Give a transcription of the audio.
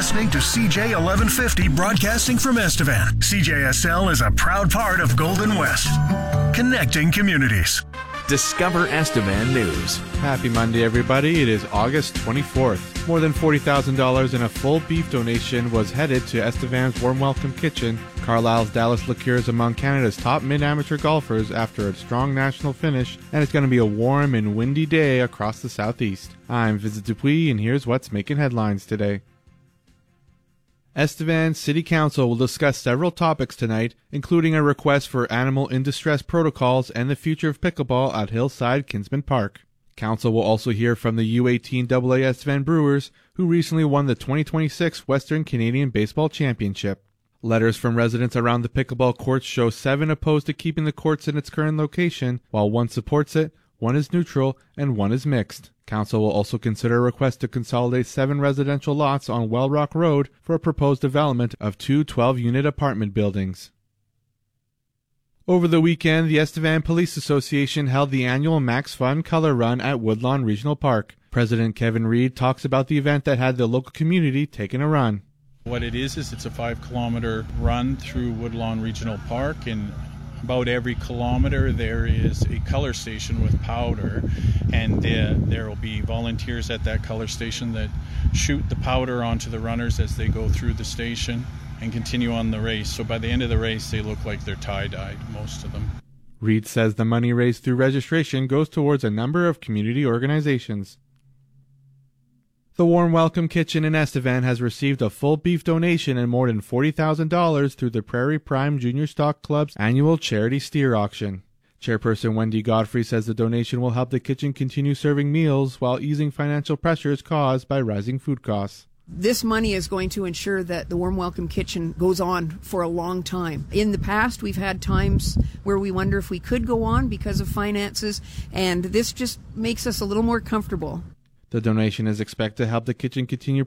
listening to CJ 1150 broadcasting from Estevan. CJSL is a proud part of Golden West, connecting communities. Discover Estevan News. Happy Monday, everybody. It is August 24th. More than $40,000 in a full beef donation was headed to Estevan's Warm Welcome Kitchen. Carlisle's Dallas Lacure is among Canada's top mid-amateur golfers after a strong national finish, and it's going to be a warm and windy day across the southeast. I'm Vincent Dupuis, and here's what's making headlines today. Estevan City Council will discuss several topics tonight, including a request for animal in distress protocols and the future of pickleball at Hillside Kinsman Park. Council will also hear from the U18 AA Estevan Brewers, who recently won the 2026 Western Canadian Baseball Championship. Letters from residents around the pickleball courts show 7 opposed to keeping the courts in its current location, while 1 supports it, 1 is neutral, and 1 is mixed. Council will also consider a request to consolidate 7 residential lots on Well Rock Road for a proposed development of 2 12-unit apartment buildings. Over the weekend, the Estevan Police Association held the annual Max Fun Color Run at Woodlawn Regional Park. President Kevin Reed talks about the event that had the local community taking a run. What it is it's a 5-kilometer run through Woodlawn Regional Park, and about every kilometer there is a color station with powder, and there will be volunteers at that color station that shoot the powder onto the runners as they go through the station and continue on the race. So by the end of the race they look like they're tie-dyed, most of them. Reed says the money raised through registration goes towards a number of community organizations. The Warm Welcome Kitchen in Estevan has received a full beef donation and more than $40,000 through the Prairie Prime Junior Stock Club's annual charity steer auction. Chairperson Wendy Godfrey says the donation will help the kitchen continue serving meals while easing financial pressures caused by rising food costs. This money is going to ensure that the Warm Welcome Kitchen goes on for a long time. In the past, we've had times where we wonder if we could go on because of finances, and this just makes us a little more comfortable. The donation is expected to help the kitchen continue